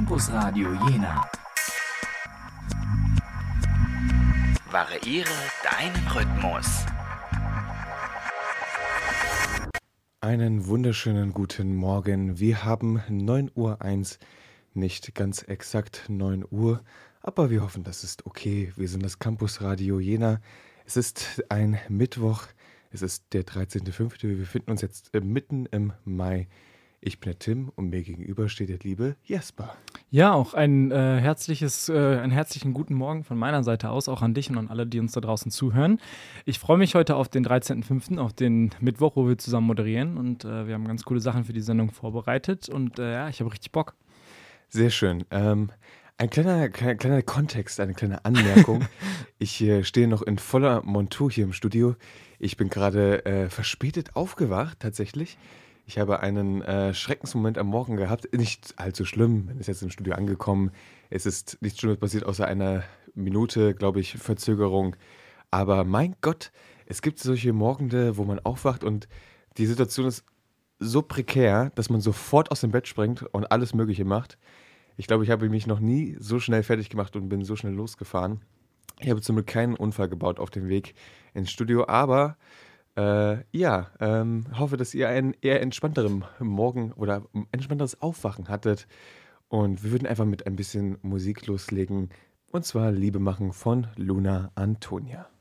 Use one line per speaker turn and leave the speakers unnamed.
Campusradio Jena. Variiere deinen Rhythmus.
Einen wunderschönen guten Morgen. Wir haben 9:01 Uhr, nicht ganz exakt 9 Uhr, aber wir hoffen, das ist okay. Wir sind das Campusradio Jena. Es ist ein Mittwoch, es ist der 13.05. Wir befinden uns jetzt mitten im Mai. Ich bin der Tim und mir gegenüber steht der liebe Jesper.
Ja, auch einen herzlichen guten Morgen von meiner Seite aus, auch an dich und an alle, die uns da draußen zuhören. Ich freue mich heute auf den 13.05., auf den Mittwoch, wo wir zusammen moderieren und wir haben ganz coole Sachen für die Sendung vorbereitet und ich habe richtig Bock.
Sehr schön. Ein kleiner Kontext, eine kleine Anmerkung. Ich stehe noch in voller Montur hier im Studio. Ich bin gerade verspätet aufgewacht, tatsächlich. Ich habe einen Schreckensmoment am Morgen gehabt. Nicht allzu schlimm, man ist jetzt im Studio angekommen. Es ist nichts Schlimmes passiert, außer einer Minute, glaube ich, Verzögerung. Aber mein Gott, es gibt solche Morgende, wo man aufwacht und die Situation ist so prekär, dass man sofort aus dem Bett springt und alles Mögliche macht. Ich glaube, ich habe mich noch nie so schnell fertig gemacht und bin so schnell losgefahren. Ich habe zum Glück keinen Unfall gebaut auf dem Weg ins Studio, aber hoffe, dass ihr einen eher entspannteren Morgen oder ein entspannteres Aufwachen hattet. Und wir würden einfach mit ein bisschen Musik loslegen. Und zwar Liebe machen von Luna Antonia.